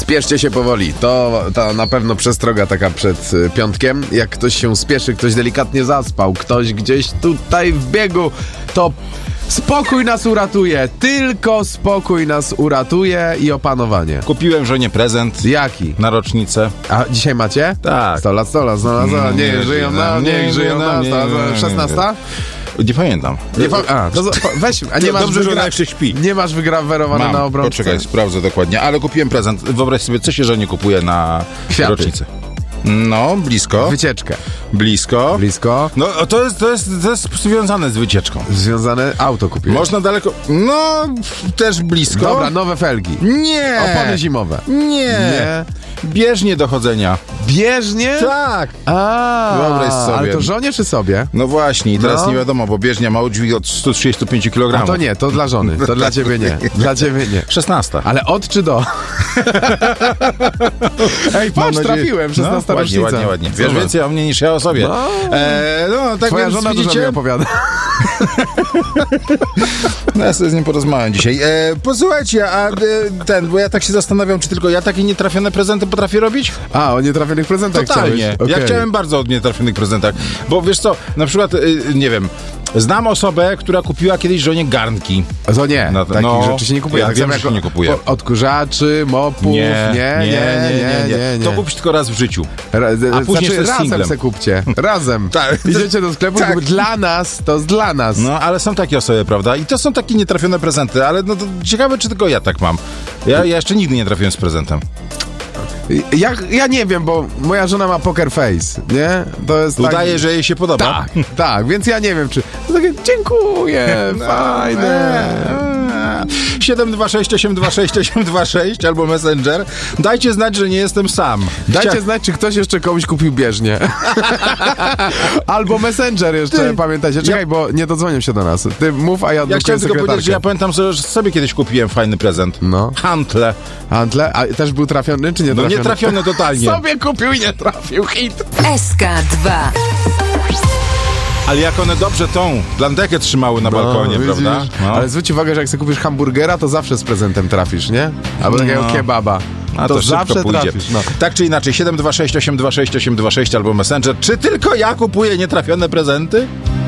Spieszcie się powoli. To na pewno przestroga taka przed piątkiem. Jak ktoś się spieszy, ktoś delikatnie zaspał, ktoś gdzieś tutaj w biegu, to spokój nas uratuje. Tylko spokój nas uratuje i opanowanie. Kupiłem żonie prezent. Jaki? Na rocznicę. A dzisiaj macie? Tak. 100 lat, niech żyją nam, 16? Nie pamiętam. Weź, a nie masz dobrze, że ona jeszcze śpi. Nie masz wygrawerowane na obrączce? Poczekaj, sprawdzę dokładnie. Ale kupiłem prezent. Wyobraź sobie, co się żonie kupuje na Kwiaty. rocznicę. No, blisko. Wycieczkę. Blisko. No, to jest związane z wycieczką. Związane auto kupiłeś. Można daleko... No, też blisko. Dobra, nowe felgi. Nie. Opony zimowe. Nie. Bieżnie do chodzenia. Bieżnie? Tak. Wyobraź sobie. Ale to żonie czy sobie? No właśnie, i teraz nie wiadomo, bo bieżnia ma udźwig od 135 kg. A to nie, to dla żony. To dla ciebie nie. Dla ciebie nie. 16. Ale od czy do? Ej, patrz, trafiłem. 16 rocznica. Ładnie. Wiesz więcej o mnie niż ja o sobie. Tak twoja więc żona widzicie... dużo mi opowiada. No ja sobie z nim porozmawiam dzisiaj. Posłuchajcie, bo ja tak się zastanawiam, czy tylko ja takie nietrafione prezenty potrafię robić? O nietrafionych prezentach Totalnie. Okay. Ja chciałem bardzo o nietrafionych prezentach. Bo wiesz co, na przykład, nie wiem, znam osobę, która kupiła kiedyś żonie garnki. To nie, takich rzeczy się nie kupuje. Ja tak wiem, że się nie kupuje. Odkurzaczy, mopów, nie. To kupić tylko raz w życiu. A później razem singlem. se kupcie. Razem. Tak. Idziecie do sklepu, Tak. dla nas, to jest dla nas. No, ale są takie osoby, prawda? I to są takie nietrafione prezenty, ale no to ciekawe, czy tylko ja tak mam. Ja jeszcze nigdy nie trafiłem z prezentem. Ja nie wiem, bo moja żona ma poker face, nie? To jest Udaje, że jej się podoba. Tak, więc ja nie wiem, czy... To takie, dziękuję, fajne. 726826826 albo Messenger. Dajcie znać, że nie jestem sam. Dajcie znać, czy ktoś jeszcze komuś kupił bieżnię. Albo Messenger jeszcze, pamiętajcie. Czekaj, bo nie dodzwonią się do nas. Ty mów, a ja chciałem tylko powiedzieć, że ja pamiętam, że sobie kiedyś kupiłem fajny prezent. No. Hantle. Hantle? A też był trafiony, czy nie trafiony? No nie trafiony totalnie. Sobie kupił i nie trafił. Hit. SK2. Ale jak one dobrze tą blandekę trzymały na balkonie, widzisz? prawda? No. Ale zwróć uwagę, że jak sobie kupisz hamburgera, to zawsze z prezentem trafisz, nie? Albo takiego kebaba. A to szybko zawsze pójdzie. trafisz. No. Tak czy inaczej, 726826826 albo Messenger. Czy tylko ja kupuję nietrafione prezenty?